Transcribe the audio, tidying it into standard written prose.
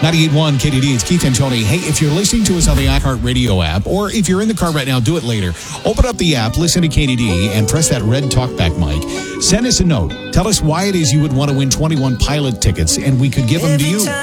98.1 KDD, it's Keith and Tony. Hey, if you're listening to us on the iHeartRadio app, or if you're in the car right now, do it later. Open up the app, listen to KDD, and press that red talkback mic. Send us a note. Tell us why it is you would want to win 21 Pilot tickets, and we could give them to you.